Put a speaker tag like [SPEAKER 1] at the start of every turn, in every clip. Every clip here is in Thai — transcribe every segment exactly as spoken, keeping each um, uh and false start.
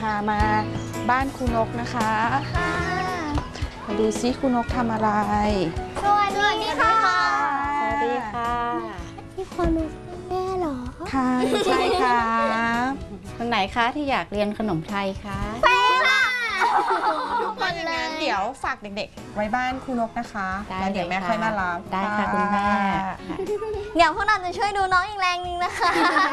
[SPEAKER 1] ามาบ้านครูนกนะคะ
[SPEAKER 2] ค่ะ
[SPEAKER 1] มาดูซิครูนกทำอะไร
[SPEAKER 2] สวัสดีค่ะ
[SPEAKER 1] สวัสดีค่ะ
[SPEAKER 2] พี่ครูนกแม่เหรอ
[SPEAKER 1] ค่ะใช่ค่ะ
[SPEAKER 3] คนไหนคะที่อยากเรียนขนมไทยคะ
[SPEAKER 2] แม่ค่ะ
[SPEAKER 1] ทุกคนเลยเดี๋ยวฝากเด็กๆไว้บ้านครูนกนะคะแล้วเดี๋ยวแม่ค่อยมารับ
[SPEAKER 3] ได้ค่ะคุณแม่
[SPEAKER 2] เดี๋ยวพวกเราจะช่วยดูน้องอีกแรงนึงนะคะ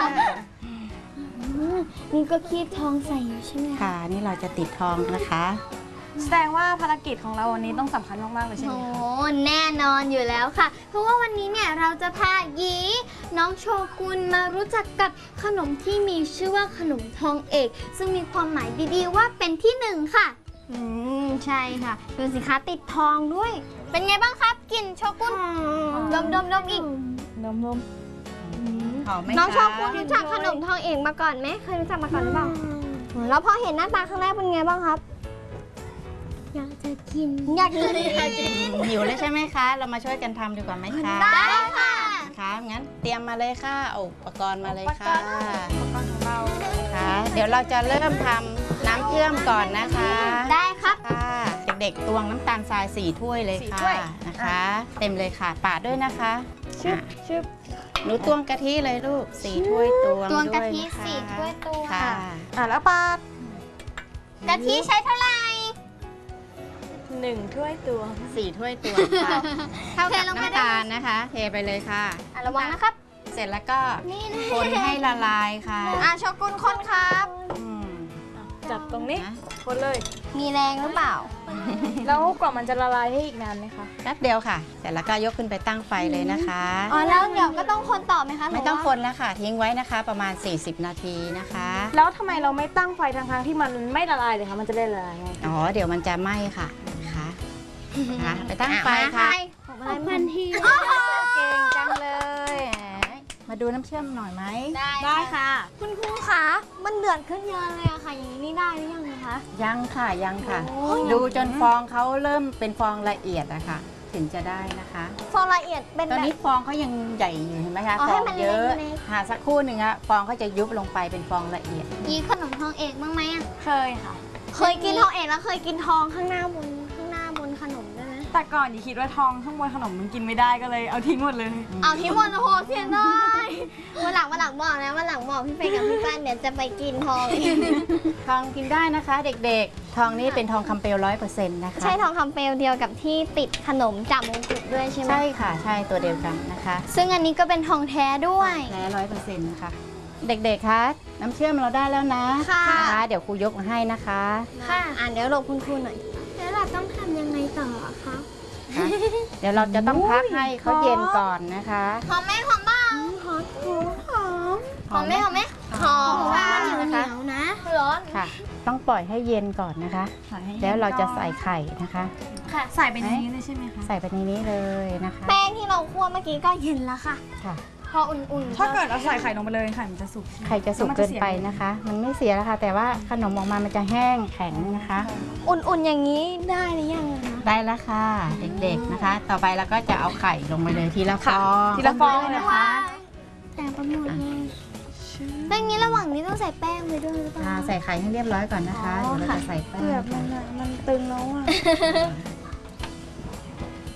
[SPEAKER 2] นี่ก็คีบทองใส่อยู่ใช่ไหม
[SPEAKER 3] ค่ะนี่เราจะติดทองนะคะ
[SPEAKER 1] แสดงว่าภารกิจของเราวันนี้ต้องสำคัญมากๆเลยใช่ไหมคะ
[SPEAKER 2] โอ้แน่นอนอยู่แล้วค่ะเพราะว่าวันนี้เนี่ยเราจะพาหยีน้องโชกุนมารู้จักกับขนมที่มีชื่อว่าขนมทองเอกซึ่งมีความหมายดีๆว่าเป็นที่หนึ่งค่ะอืมใช่ค่ะดูสิคะติดทองด้วยเป็นไงบ้างครับกลิ่นโชกุนดมดมดมอีก
[SPEAKER 1] นมนม
[SPEAKER 3] หอมไหมคะ
[SPEAKER 2] น้องโชกุนรู้จักขนมทองเอกมาก่อนไหมเคยรู้จักมาก่อนหรือเปล่าแล้วพอเห็นหน้าตาครั้งแรกเป็นไงบ้างครับอยากจะกินอยากจะกิน
[SPEAKER 3] หิวแล้วใช่ไหมคะเรามาช่วยกันทำดีกว่าไหมคะ
[SPEAKER 2] ได้ค่ะ
[SPEAKER 3] ค่ะงั้นเตรียมมาเลยค่ะอุปกรณ์มาเลยค่ะ
[SPEAKER 1] อุปกรณ์ของเรา
[SPEAKER 3] ค่ะเดี๋ยวเราจะเริ่มทำน้ำเชื่อมก่อนนะคะ
[SPEAKER 2] ได้ครับ
[SPEAKER 3] ค่ะเด็กๆตวงน้ำตาลทรายสี่ถ้วยเลยค่ะนะคะเต็มเลยค่ะปาดด้วยนะคะ
[SPEAKER 1] ชึบชึบ
[SPEAKER 3] หนูตวงกะทิเลยลูกสี่ถ้วยตวง
[SPEAKER 2] ตวงกะทิสี่ถ้วยตวง
[SPEAKER 3] ค่ะ
[SPEAKER 1] อ่ะแล้วปาด
[SPEAKER 2] กะทิใช้เท่าไหร่
[SPEAKER 1] หนึ่งถ้วยตวง
[SPEAKER 3] สี่ถ้วยตวงค่ะเท่ากับน้ำตาลนะคะเทไปเลยค่ะ
[SPEAKER 2] ระวังนะครับ
[SPEAKER 3] เสร็จแล้วก็คนให้ละลายค่ะ
[SPEAKER 2] อ่ะโชกุนคนครับ
[SPEAKER 1] จับตรงนี้คนเลย
[SPEAKER 2] มีแรงหรือเปล่า
[SPEAKER 1] แล้วกว่ามันจะละลายได้อีกนานไหมคะ
[SPEAKER 3] แป๊บเดียวค่ะเสร็จแล้วก็ยกขึ้นไปตั้งไฟเลยนะคะ
[SPEAKER 2] อ๋อแล้วเดี๋ยวก็ต้องคนต่อไหมคะ
[SPEAKER 3] ไม่ต้องคนแล้วค่ะทิ้งไว้นะคะประมาณสี่สิบนาทีนะคะ
[SPEAKER 1] แล้วทำไมเราไม่ตั้งไฟทั้งๆที่มันไม่ละลายเลยคะมันจะได้ละลายไง
[SPEAKER 3] อ๋อเดี๋ยวมันจะไหม้ค่ะนะคะไปตั้งไฟค่ะ
[SPEAKER 2] พันที
[SPEAKER 3] เก่งจังเลยมาดูน้ำเชื่อมหน่อยไหม
[SPEAKER 2] ได้ค่ะคุณครูคะมันเดือดขึ้นเยอะเลยอะค่ะอย่างนี้นี่ได้หรือยังคะ
[SPEAKER 3] ยังค่ะยังค่ะดูจนฟองเขาเริ่มเป็นฟองละเอียดอะค่ะถึงจะได้นะคะ
[SPEAKER 2] ฟองละเอียดเป็น
[SPEAKER 3] ตอนนี้ฟองเขายังใหญ่อยู่เห็นไหมคะฟองเยอะหาสักครู่หนึ่งอะฟองเขาจะยุบลงไปเป็นฟองละเอียด
[SPEAKER 2] มีขนมทองเอกบ้างไหมอะ
[SPEAKER 1] เคยค่ะ
[SPEAKER 2] เคยกินทองเอกแล้วเคยกินทองข้างหน้าบนข้างหน้าบนขนมด้วยนะ
[SPEAKER 1] แต่ก่อนอย่าคิดว่าทองข้างบนขนมมันกินไม่ได้ก็เลยเอาทิ้งหมดเลย
[SPEAKER 2] เอาทิ้งหมดโอ้โหเสียดายวันหลังวันหลังบอกนะวันหลังบอกพี่เฟย์กับพี่ป้านเดี๋ยวจะไปกินทอง
[SPEAKER 3] ทองกินได้นะคะเด็กๆทองนี้เป็นทองคำเปลร้อยเปอร์เซ็นต์นะคะ
[SPEAKER 2] ใช่ทองคำเปลเดียวกับที่ติดขนมจากมงกุฎด้วยใช่ไหม
[SPEAKER 3] ใช่ค่ะใช่ตัวเดียวกันนะคะ
[SPEAKER 2] ซึ่งอันนี้ก็เป็นทองแท้ด้วย
[SPEAKER 3] แท้ร้อยเปอร์เซ็นต์นะคะเด็กๆคะน้ำเชื่อมเราได้แล้วนะนะคะเดี๋ยวครูยกมาให้นะคะ
[SPEAKER 2] ค่ะอ่านเดี๋ยวหลบคุณครูหน่อยแล้วเราต้องทำยังไงต่อคะ
[SPEAKER 3] เดี๋ยวเราจะต้องพักให้เขาเย็นก่อนนะคะ
[SPEAKER 2] หอมไหมหอมบ้างหอมหอมหอมไหมหอมไหมหอมค่ะเหนียวนะร้อน
[SPEAKER 3] ค่ะต้องปล่อยให้เย็นก่อนนะคะแล้วเราจะใส่ไข่นะคะ
[SPEAKER 1] ค่ะใส่ไปในนี้เลยใช่ไหมคะ
[SPEAKER 3] ใส่ไปในนี้เลยนะคะ
[SPEAKER 2] แป้งที่เราคั่วเมื่อกี้ก็เย็นแล้วค่ะ
[SPEAKER 3] ค่ะ
[SPEAKER 2] พออุ่นๆ
[SPEAKER 1] ถ้าเกิดเราใส่ไข่ลงไปเลยไข่มันจะสุก
[SPEAKER 3] ไข่จะสุกเกินไปนะคะมันไม่เสียแล้วค่ะแต่ว่าขนมออกมามันจะแห้งแข็งนะคะ
[SPEAKER 2] อุ่นๆอย่างนี้ได้หรือยังคะ
[SPEAKER 3] ได้แล้วค่ะเด็กๆนะคะต่อไปเราก็จะเอาไข่ลงไปเลยทีละฟอง
[SPEAKER 1] ทีละฟองนะคะ
[SPEAKER 2] แต่ประมวลเลยแล้วอย่างนี้ระหว่างนี้ต้องใส่แป้งไปด้วยหรือเปล่า
[SPEAKER 3] ใส่ไข่ให้เรียบร้อยก่อนนะคะเดี๋ยวเราจะใส่แป้ง
[SPEAKER 1] เปลือกมันมันตึงแล้วอ่ะ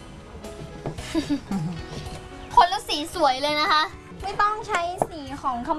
[SPEAKER 2] คนละสีสวยเลยนะคะไม่ต้องใช้สีของ